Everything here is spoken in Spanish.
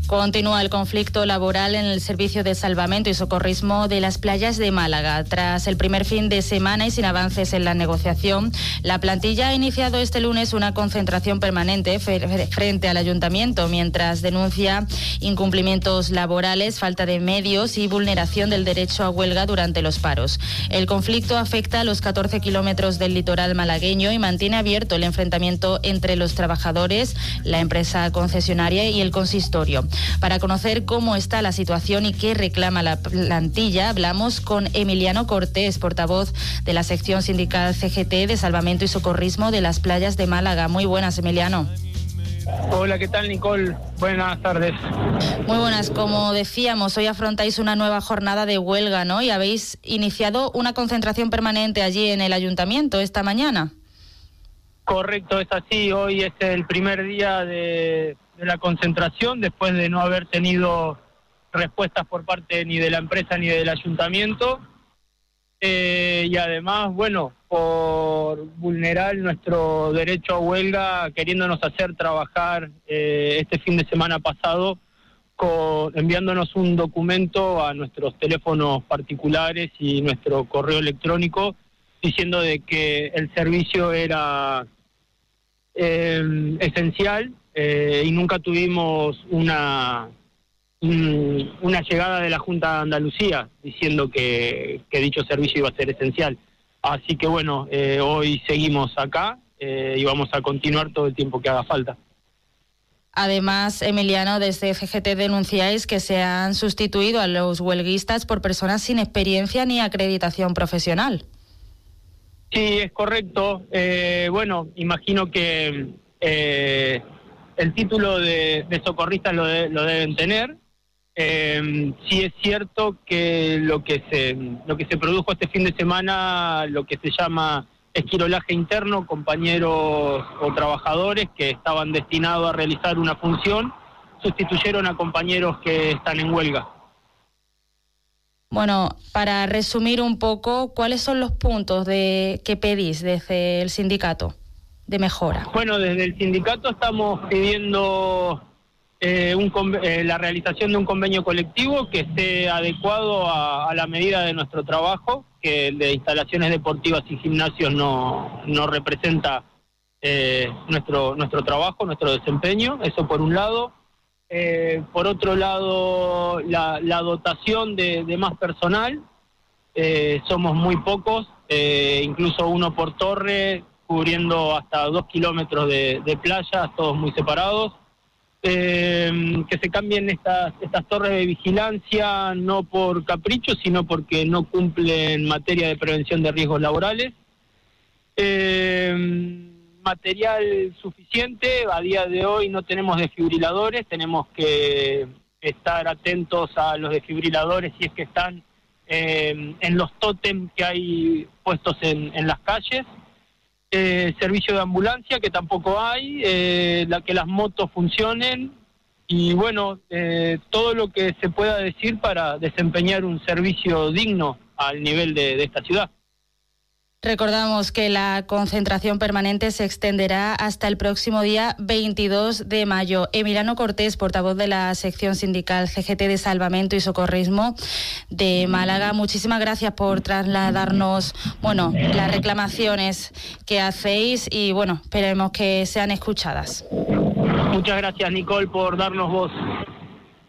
Continúa el conflicto laboral en el Servicio de Salvamento y Socorrismo de las playas de Málaga. Tras el primer fin de semana y sin avances en la negociación, la plantilla ha iniciado este lunes una concentración permanente frente al Ayuntamiento, mientras denuncia incumplimientos laborales, falta de medios y vulneración del derecho a huelga durante los paros. El conflicto afecta a los 14 kilómetros del litoral malagueño y mantiene abierto el enfrentamiento entre los trabajadores, la empresa concesionaria y el consistorio. Para conocer cómo está la situación y qué reclama la plantilla, hablamos con Emiliano Cortés, portavoz de la sección sindical CGT de Salvamento y Socorrismo de las playas de Málaga. Muy buenas, Emiliano. Hola, ¿qué tal, Nicole? Buenas tardes. Muy buenas. Como decíamos, hoy afrontáis una nueva jornada de huelga, ¿no? Y habéis iniciado una concentración permanente allí en el Ayuntamiento esta mañana. Correcto, es así. Hoy es el primer día de la concentración, después de no haber tenido respuestas por parte ni de la empresa ni del ayuntamiento. Y además, bueno, por vulnerar nuestro derecho a huelga, queriéndonos hacer trabajar este fin de semana pasado, enviándonos un documento a nuestros teléfonos particulares y nuestro correo electrónico, diciendo de que el servicio era esencial, y nunca tuvimos una llegada de la Junta de Andalucía diciendo que dicho servicio iba a ser esencial. Así que bueno, hoy seguimos acá y vamos a continuar todo el tiempo que haga falta. Además, Emiliano, desde CGT denunciáis que se han sustituido a los huelguistas por personas sin experiencia ni acreditación profesional. Sí, es correcto. Bueno, imagino que el título de socorristas lo deben tener. Sí es cierto que lo que se produjo este fin de semana, lo que se llama esquirolaje interno, compañeros o trabajadores que estaban destinados a realizar una función, sustituyeron a compañeros que están en huelga. Bueno, para resumir un poco, ¿cuáles son los puntos que pedís desde el sindicato de mejora? Bueno, desde el sindicato estamos pidiendo la realización de un convenio colectivo que esté adecuado a la medida de nuestro trabajo, que el de instalaciones deportivas y gimnasios no representa nuestro trabajo, nuestro desempeño, eso por un lado. Por otro lado, la dotación de más personal, somos muy pocos, incluso uno por torre, cubriendo hasta 2 kilómetros de playa, todos muy separados. Que se cambien estas torres de vigilancia no por capricho, sino porque no cumplen materia de prevención de riesgos laborales. Material suficiente, a día de hoy no tenemos desfibriladores, tenemos que estar atentos a los desfibriladores si es que están en los tótems que hay puestos en las calles. Servicio de ambulancia que tampoco hay, que las motos funcionen y bueno, todo lo que se pueda decir para desempeñar un servicio digno al nivel de esta ciudad. Recordamos que la concentración permanente se extenderá hasta el próximo día 22 de mayo. Emiliano Cortés, portavoz de la sección sindical CGT de Salvamento y Socorrismo de Málaga, muchísimas gracias por trasladarnos, las reclamaciones que hacéis y esperemos que sean escuchadas. Muchas gracias, Nicole, por darnos voz.